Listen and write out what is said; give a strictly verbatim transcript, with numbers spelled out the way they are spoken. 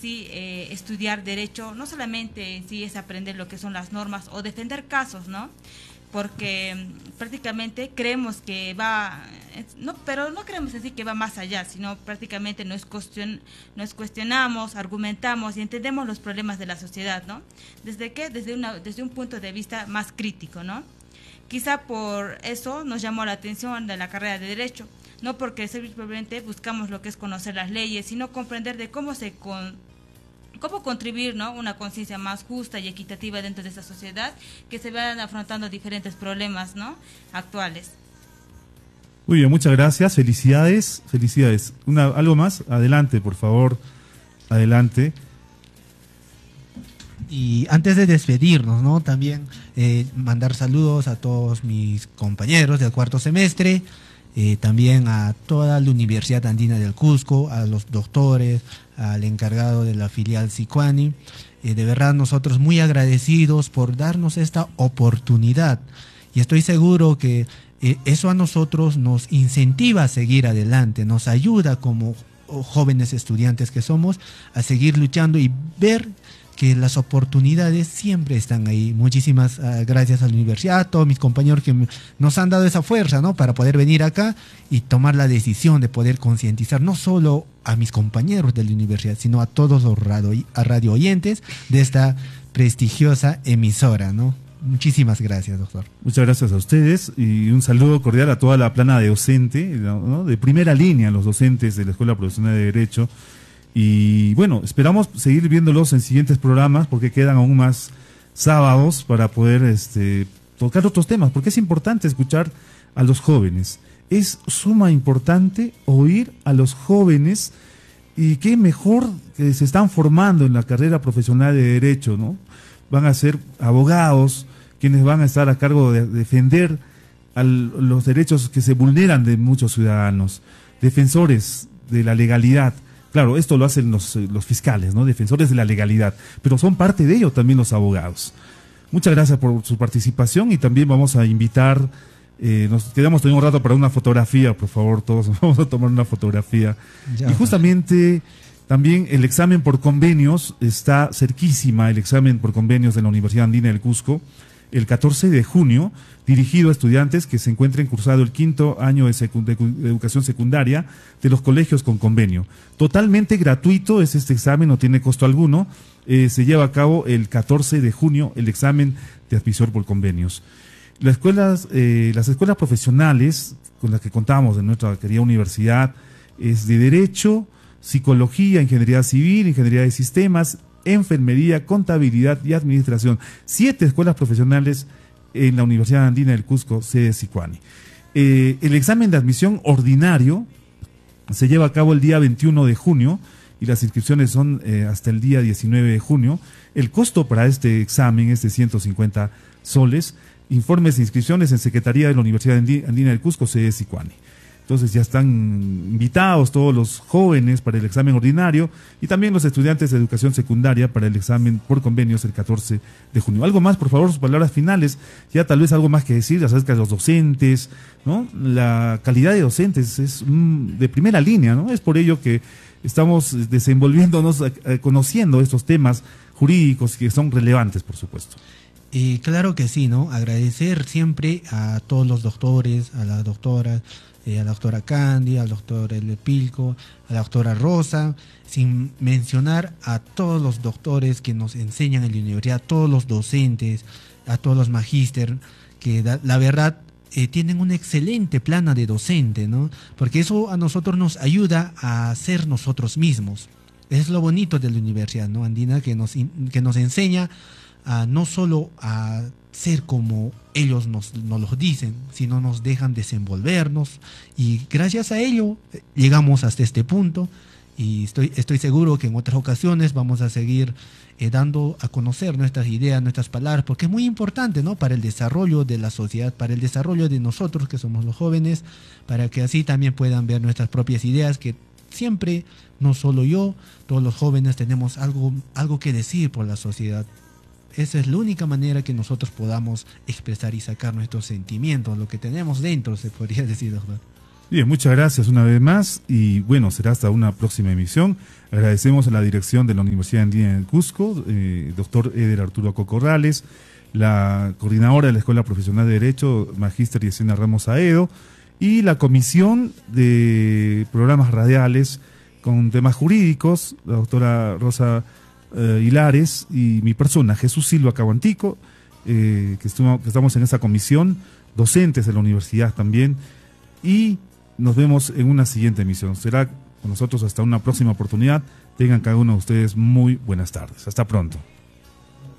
sí eh, estudiar derecho no solamente en sí es aprender lo que son las normas o defender casos, ¿no? Porque mm, prácticamente creemos que va, no, pero no creemos así que va más allá, sino prácticamente nos, cuestion, nos cuestionamos, argumentamos y entendemos los problemas de la sociedad, ¿no? ¿Desde qué? Desde, una, desde un punto de vista más crítico, ¿no? Quizá por eso nos llamó la atención de la carrera de Derecho, no porque simplemente buscamos lo que es conocer las leyes, sino comprender de cómo se con, cómo contribuir, ¿no? Una conciencia más justa y equitativa dentro de esta sociedad, que se van afrontando diferentes problemas, ¿no? Actuales. Muy bien, muchas gracias, felicidades, felicidades. Una, ¿algo más? Adelante, por favor, adelante. Y antes de despedirnos, ¿no? También eh, mandar saludos a todos mis compañeros del cuarto semestre, eh, también a toda la Universidad Andina del Cusco, a los doctores, al encargado de la filial Sicuani. Eh, de verdad nosotros muy agradecidos por darnos esta oportunidad y estoy seguro que eh, eso a nosotros nos incentiva a seguir adelante, nos ayuda como jóvenes estudiantes que somos a seguir luchando y ver que las oportunidades siempre están ahí. Muchísimas uh, gracias a la universidad, a todos mis compañeros que nos han dado esa fuerza, ¿no? Para poder venir acá y tomar la decisión de poder concientizar no solo a mis compañeros de la universidad, sino a todos los radio, a radio oyentes de esta prestigiosa emisora, ¿no? Muchísimas gracias, doctor. Muchas gracias a ustedes y un saludo cordial a toda la plana de docente, ¿no? De primera línea, los docentes de la Escuela Profesional de Derecho. Y bueno, esperamos seguir viéndolos en siguientes programas porque quedan aún más sábados para poder este, tocar otros temas, porque es importante escuchar a los jóvenes. Es suma importante oír a los jóvenes y qué mejor que se están formando en la carrera profesional de Derecho, ¿no? Van a ser abogados quienes van a estar a cargo de defender a los derechos que se vulneran de muchos ciudadanos, defensores de la legalidad. Claro, esto lo hacen los, los fiscales, ¿no? Defensores de la legalidad, pero son parte de ello también los abogados. Muchas gracias por su participación y también vamos a invitar, eh, nos quedamos todavía un rato para una fotografía, por favor, todos vamos a tomar una fotografía. Ya. Y justamente también el examen por convenios está cerquísima, el examen por convenios de la Universidad Andina del Cusco, el catorce de junio, dirigido a estudiantes que se encuentren cursado el quinto año de, secu de educación secundaria de los colegios con convenio. Totalmente gratuito es este examen, no tiene costo alguno. Eh, se lleva a cabo el catorce de junio el examen de admisión por convenios. Las escuelas, eh, las escuelas profesionales con las que contamos en nuestra querida universidad es de Derecho, Psicología, Ingeniería Civil, Ingeniería de Sistemas, Enfermería, Contabilidad y Administración. Siete escuelas profesionales en la Universidad Andina del Cusco, sede Sicuani. Eh, el examen de admisión ordinario se lleva a cabo el día veintiuno de junio y las inscripciones son eh, hasta el día diecinueve de junio. El costo para este examen es de ciento cincuenta soles. Informes de inscripciones en Secretaría de la Universidad Andina del Cusco, sede Sicuani. Entonces ya están invitados todos los jóvenes para el examen ordinario y también los estudiantes de educación secundaria para el examen por convenios el catorce de junio. Algo más, por favor, sus palabras finales, ya tal vez algo más que decir acerca de los docentes, ¿no? La calidad de docentes es mm, de primera línea, ¿no? Es por ello que estamos desenvolviéndonos, eh, conociendo estos temas jurídicos que son relevantes, por supuesto. Eh, claro que sí, ¿no? Agradecer siempre a todos los doctores, a las doctoras, Eh, a la doctora Candy, al doctor El Pilco, a la doctora Rosa, sin mencionar a todos los doctores que nos enseñan en la universidad, a todos los docentes, a todos los magíster, que da, la verdad eh, tienen una excelente plana de docente, ¿no? Porque eso a nosotros nos ayuda a ser nosotros mismos. Es lo bonito de la universidad, ¿no, Andina? Que nos, que nos enseña a no solo a ser como ellos nos, nos lo dicen, sino nos dejan desenvolvernos y gracias a ello llegamos hasta este punto y estoy, estoy seguro que en otras ocasiones vamos a seguir eh, dando a conocer nuestras ideas, nuestras palabras, porque es muy importante, ¿no? Para el desarrollo de la sociedad, para el desarrollo de nosotros que somos los jóvenes, para que así también puedan ver nuestras propias ideas, que siempre, no solo yo, todos los jóvenes tenemos algo, algo que decir por la sociedad. Esa es la única manera que nosotros podamos expresar y sacar nuestros sentimientos, lo que tenemos dentro, se podría decir, doctor. Bien, muchas gracias una vez más y bueno, será hasta una próxima emisión. Agradecemos a la dirección de la Universidad Andina del Cusco, eh, doctor Eder Arturo Cocorrales, la coordinadora de la Escuela Profesional de Derecho, Magíster Yesenia Ramos Aedo, y la Comisión de Programas Radiales con temas jurídicos, la doctora Rosa eh, Hilares y mi persona, Jesús Silva Caguantico, eh, que, estuvo, que estamos en esa comisión, docentes de la universidad también, y nos vemos en una siguiente emisión. Será con nosotros hasta una próxima oportunidad. Tengan cada uno de ustedes muy buenas tardes. Hasta pronto.